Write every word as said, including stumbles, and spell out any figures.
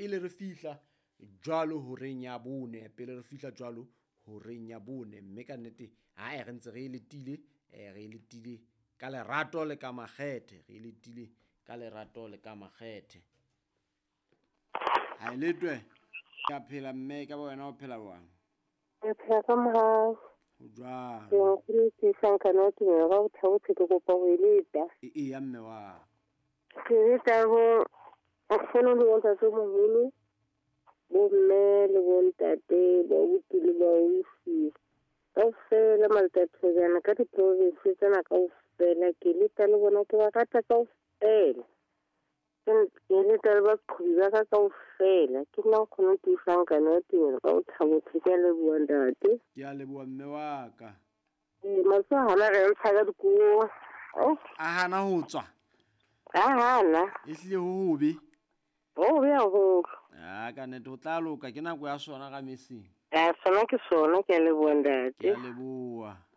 pele re fihla jwalo horeng ya bone pele re fihla jwalo horeng ya bone mme ka nnete ha re ntse re letile re letile ka lerato le ka makgethe re letile ka lerato le ka makgethe ha letwe ka phela mme ka wena o phela bang ke phela ka morao jwa ke ke sanka no ke ga o thawo ke go pa go ileta e e ya mme wa ke ta go a khona le wonta so mo holo bo mme le bontate ba utile ba usi ka fela maltatho jana ka di province tsena ka fela ke leta le bona ke ba rata ka fela ke leta ba khula ka ka fela ke nna khona ke sanka no ke ga o thawo ke le bontate ke a leboa mme wa ka e matso hana re tsaya dikuo a hana ho tswa a hana ehlile ho hobe o be go a ka ne to tla loka ke nako ya sona ka mesing a sona ke sona ke le bontate ke a leboa